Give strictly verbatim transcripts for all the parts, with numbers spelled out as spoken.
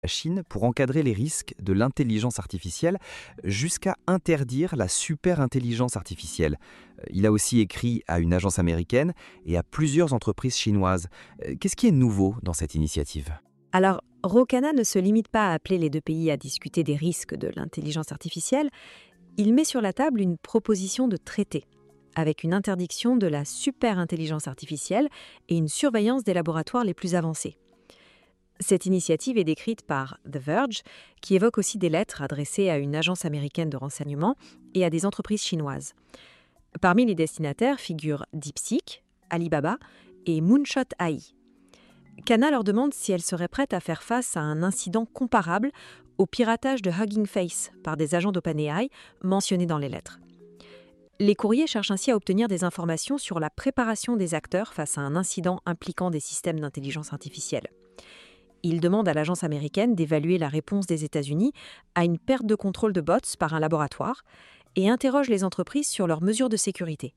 la Chine pour encadrer les risques de l'intelligence artificielle jusqu'à interdire la superintelligence artificielle. Euh, Il a aussi écrit à une agence américaine et à plusieurs entreprises chinoises. Euh, Qu'est-ce qui est nouveau dans cette initiative? Alors, Rokana ne se limite pas à appeler les deux pays à discuter des risques de l'intelligence artificielle, il met sur la table une proposition de traité, avec une interdiction de la superintelligence artificielle et une surveillance des laboratoires les plus avancés. Cette initiative est décrite par The Verge, qui évoque aussi des lettres adressées à une agence américaine de renseignement et à des entreprises chinoises. Parmi les destinataires figurent DeepSeek, Alibaba et Moonshot A I. Kana leur demande si elle serait prête à faire face à un incident comparable au piratage de Hugging Face par des agents d'OpenAI mentionnés dans les lettres. Les courriers cherchent ainsi à obtenir des informations sur la préparation des acteurs face à un incident impliquant des systèmes d'intelligence artificielle. Ils demandent à l'agence américaine d'évaluer la réponse des États-Unis à une perte de contrôle de bots par un laboratoire et interrogent les entreprises sur leurs mesures de sécurité.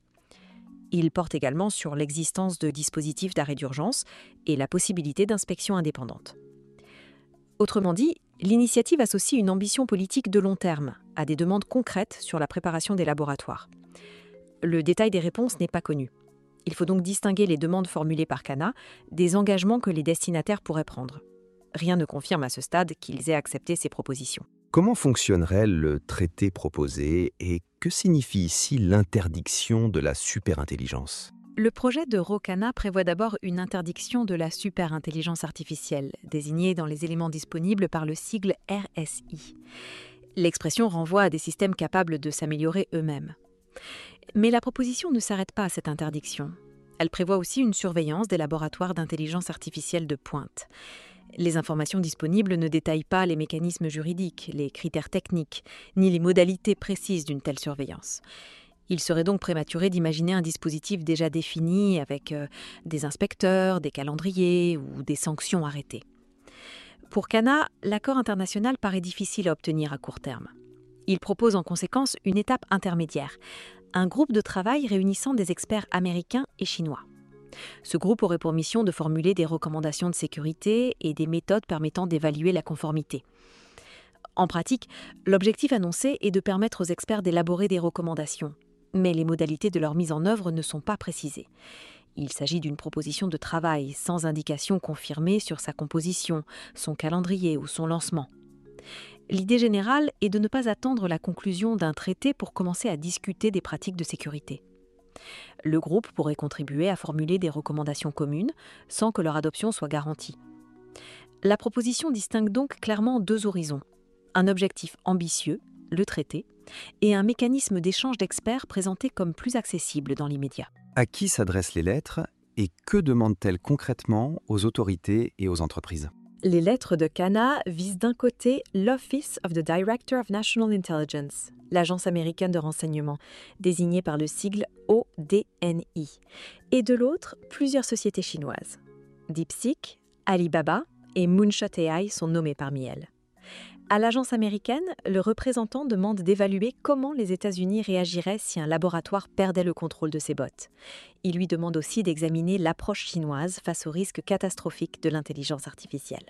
Ils portent également sur l'existence de dispositifs d'arrêt d'urgence et la possibilité d'inspection indépendante. Autrement dit, l'initiative associe une ambition politique de long terme à des demandes concrètes sur la préparation des laboratoires. Le détail des réponses n'est pas connu. Il faut donc distinguer les demandes formulées par Kana des engagements que les destinataires pourraient prendre. Rien ne confirme à ce stade qu'ils aient accepté ces propositions. Comment fonctionnerait le traité proposé et que signifie ici l'interdiction de la superintelligence? Le projet de Rokana prévoit d'abord une interdiction de la superintelligence artificielle, désignée dans les éléments disponibles par le sigle R S I. L'expression renvoie à des systèmes capables de s'améliorer eux-mêmes. Mais la proposition ne s'arrête pas à cette interdiction. Elle prévoit aussi une surveillance des laboratoires d'intelligence artificielle de pointe. Les informations disponibles ne détaillent pas les mécanismes juridiques, les critères techniques, ni les modalités précises d'une telle surveillance. Il serait donc prématuré d'imaginer un dispositif déjà défini avec euh, des inspecteurs, des calendriers ou des sanctions arrêtées. Pour Kana, l'accord international paraît difficile à obtenir à court terme. Il propose en conséquence une étape intermédiaire, un groupe de travail réunissant des experts américains et chinois. Ce groupe aurait pour mission de formuler des recommandations de sécurité et des méthodes permettant d'évaluer la conformité. En pratique, l'objectif annoncé est de permettre aux experts d'élaborer des recommandations, mais les modalités de leur mise en œuvre ne sont pas précisées. Il s'agit d'une proposition de travail sans indication confirmée sur sa composition, son calendrier ou son lancement. L'idée générale est de ne pas attendre la conclusion d'un traité pour commencer à discuter des pratiques de sécurité. Le groupe pourrait contribuer à formuler des recommandations communes sans que leur adoption soit garantie. La proposition distingue donc clairement deux horizons. Un objectif ambitieux, le traité, et un mécanisme d'échange d'experts présenté comme plus accessible dans l'immédiat. À qui s'adressent les lettres et que demandent-elles concrètement aux autorités et aux entreprises? Les lettres de Kana visent d'un côté l'Office of the Director of National Intelligence, l'agence américaine de renseignement, désignée par le sigle O D N I, et de l'autre, plusieurs sociétés chinoises. DeepSeek, Alibaba et Moonshot A I sont nommés parmi elles. À l'agence américaine, le représentant demande d'évaluer comment les États-Unis réagiraient si un laboratoire perdait le contrôle de ses bots. Il lui demande aussi d'examiner l'approche chinoise face aux risques catastrophiques de l'intelligence artificielle.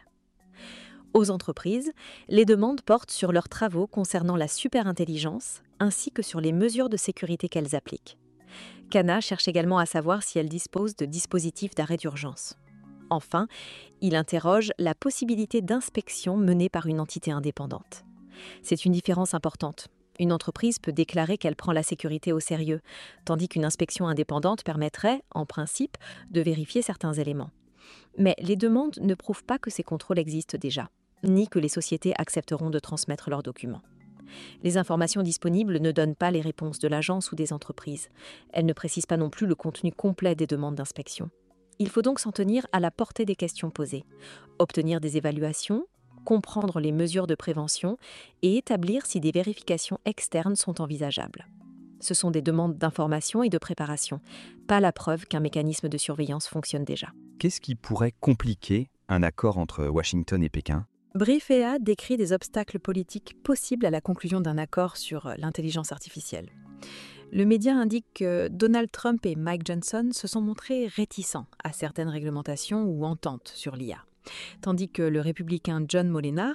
Aux entreprises, les demandes portent sur leurs travaux concernant la superintelligence ainsi que sur les mesures de sécurité qu'elles appliquent. Kana cherche également à savoir si elles disposent de dispositifs d'arrêt d'urgence. Enfin, il interroge la possibilité d'inspection menée par une entité indépendante. C'est une différence importante. Une entreprise peut déclarer qu'elle prend la sécurité au sérieux, tandis qu'une inspection indépendante permettrait, en principe, de vérifier certains éléments. Mais les demandes ne prouvent pas que ces contrôles existent déjà, ni que les sociétés accepteront de transmettre leurs documents. Les informations disponibles ne donnent pas les réponses de l'agence ou des entreprises. Elles ne précisent pas non plus le contenu complet des demandes d'inspection. Il faut donc s'en tenir à la portée des questions posées, obtenir des évaluations, comprendre les mesures de prévention et établir si des vérifications externes sont envisageables. Ce sont des demandes d'information et de préparation, pas la preuve qu'un mécanisme de surveillance fonctionne déjà. Qu'est-ce qui pourrait compliquer un accord entre Washington et Pékin? Brief E A décrit des obstacles politiques possibles à la conclusion d'un accord sur l'intelligence artificielle. Le média indique que Donald Trump et Mike Johnson se sont montrés réticents à certaines réglementations ou ententes sur l'I A. Tandis que le républicain John Moolenaar